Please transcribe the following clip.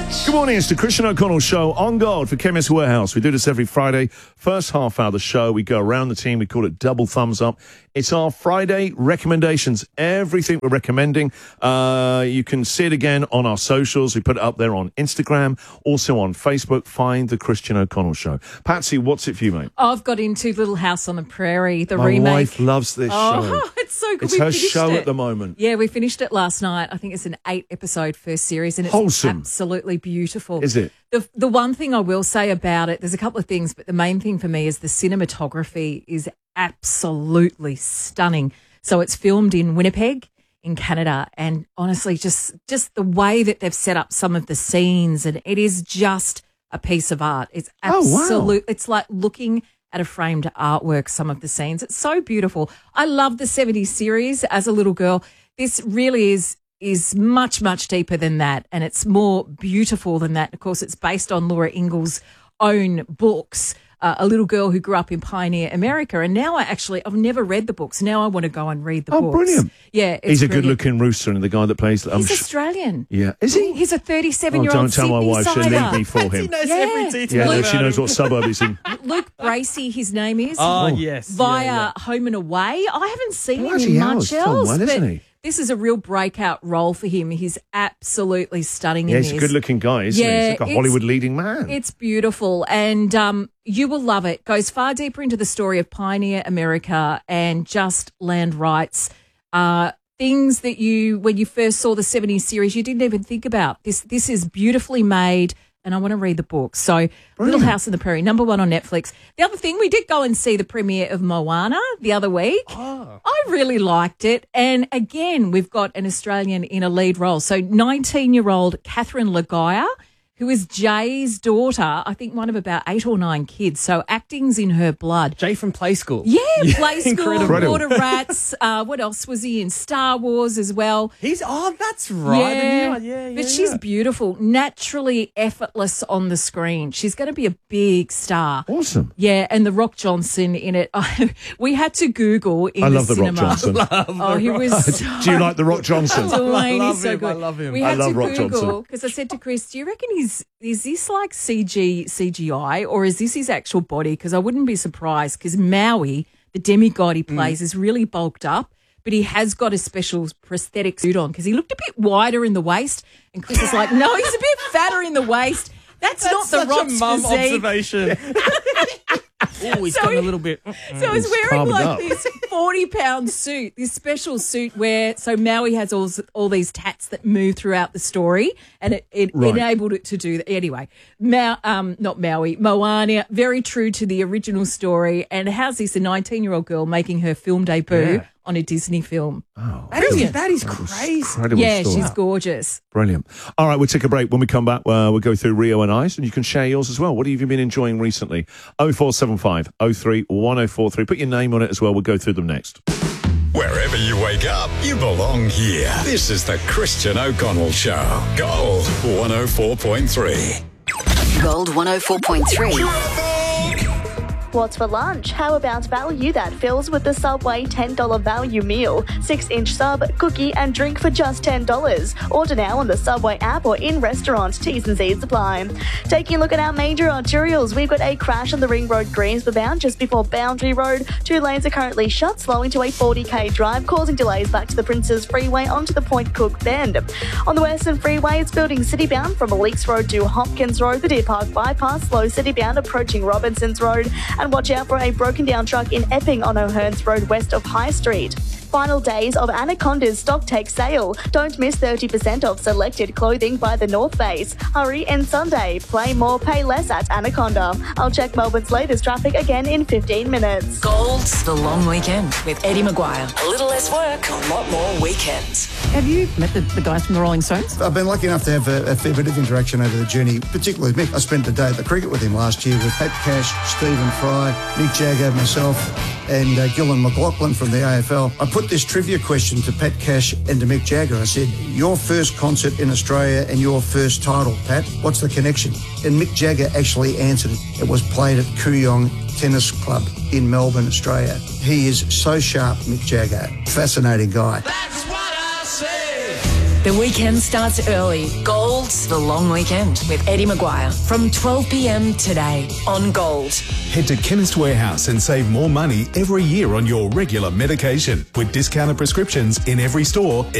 Good morning, it's the Christian O'Connell Show on Gold for Chemist Warehouse. We do this every Friday. First half hour of the show, we go around the team. We call it Double Thumbs Up. It's our Friday recommendations. Everything we're recommending. You can see it again on our socials. We put it up there on Instagram, also on Facebook. Find the Christian O'Connell Show. Patsy, what's it for you, mate? I've got into Little House on the Prairie, the My remake. wife loves this show. Oh, it's so good. It's her show at the moment. Yeah, we finished it last night. I think it's an 8-episode first series, and it's Wholesome. absolutely beautiful. Is it? The one thing I will say about it, there's a couple of things, but the main thing for me is the cinematography is absolutely stunning. So it's filmed in Winnipeg, in Canada, and honestly, just the way that they've set up some of the scenes, and it is just a piece of art. It's absolute. It's like looking at a framed artwork, some of the scenes. It's so beautiful. I love the 70s series as a little girl. This really is much, much deeper than that, and it's more beautiful than that. Of course, it's based on Laura Ingalls' own books, a little girl who grew up in pioneer America, and now I've never read the books. Now I want to go and read the books. Oh, brilliant. Yeah, he's a good-looking rooster, and the guy that plays... He's Australian. Yeah. Is he? He's a 37-year-old don't tell my wife, she'll leave me for him. He knows every detail. Yeah, no, she knows what suburb he's in. Luke Bracey, his name is. Oh, yes. Via Home and Away. I haven't seen him Bloody in hell, much he's done else. well, but isn't he? this is a real breakout role for him. He's absolutely stunning in this. He's a good-looking guy, isn't he? He's like a Hollywood leading man. It's beautiful, and you will love it. Goes far deeper into the story of pioneer America and just land rights, things that when you first saw the 70s series, you didn't even think about. This is beautifully made, and I want to read the book. So Brilliant. Little House on the Prairie, number 1 on Netflix. The other thing, we did go and see the premiere of Moana the other week. Oh. I really liked it. And again, we've got an Australian in a lead role. So 19-year-old Catherine Legaya, who is Jay's daughter, I think one of about 8 or 9 kids. So acting's in her blood. Jay from Play School. Yeah, Play School, Incredible. Water Rats. What else was he in? Star Wars as well. That's right. Yeah. But she's beautiful, naturally effortless on the screen. She's going to be a big star. Awesome. Yeah, and The Rock Johnson in it. We had to Google in I the love The Rock cinema. Johnson. He was Do you like The Rock Johnson? Dwayne, I love he's so him, good. I love him. We I had love to Rock Google Johnson. because I said to Chris, do you reckon is this like CGI or is this his actual body? Because I wouldn't be surprised because Maui, the demigod he plays, is really bulked up, but he has got a special prosthetic suit on because he looked a bit wider in the waist. And Chris is like, no, he's a bit fatter in the waist. That's not the such Rock's a mum physique. observation. Oh, he's So got he- a little bit. So he's wearing calmed like up. this 40-pound suit, this special suit where Maui has all these tats that move throughout the story, and it Right. enabled it to do that. Anyway, not Maui, Moana, very true to the original story. And how's this? A 19-year-old girl making her film debut on a Disney film. That is crazy. Incredible Yeah, story. she's gorgeous. Brilliant. All right, we'll take a break. When we come back, we'll go through Rio and Ice, and you can share yours as well. What have you been enjoying recently? 0475 03 1043. Put your name on it as well. We'll go through them next. Wherever you wake up, you belong here. This is the Christian O'Connell Show. Gold 104.3. Gold 104.3. What's for lunch? How about value that fills with the Subway $10 value meal? 6-inch sub, cookie and drink for just $10. Order now on the Subway app or in restaurant. T's and C's apply. Taking a look at our major arterials, we've got a crash on the Ring Road Greensboro bound just before Boundary Road. 2 lanes are currently shut, slowing to a 40k drive, causing delays back to the Princes Freeway onto the Point Cook Bend. On the Western Freeway, it's building city bound from Leaks Road to Hopkins Road, the Deer Park bypass, slow city bound approaching Robinsons Road. And watch out for a broken down truck in Epping on O'Hearns Road west of High Street. Final days of Anaconda's stock take sale. Don't miss 30% off selected clothing by the North Face. Hurry and Sunday. Play more, pay less at Anaconda. I'll check Melbourne's latest traffic again in 15 minutes. Gold's The Long Weekend with Eddie Maguire. A little less work, a lot more weekends. Have you met the guys from the Rolling Stones? I've been lucky enough to have a fair bit of interaction over the journey, particularly with Mick. I spent the day at the cricket with him last year with Pat Cash, Stephen Fry, Mick Jagger, myself, and Gillan McLaughlin from the AFL. I put this trivia question to Pat Cash and to Mick Jagger. I said, your first concert in Australia and your first title, Pat, what's the connection? And Mick Jagger actually answered it. It was played at Kooyong Tennis Club in Melbourne, Australia. He is so sharp, Mick Jagger. Fascinating guy. That's what I say. The weekend starts early. Gold's The Long Weekend with Eddie Maguire from 12 p.m. today on Gold. Head to Chemist Warehouse and save more money every year on your regular medication with discounted prescriptions in every store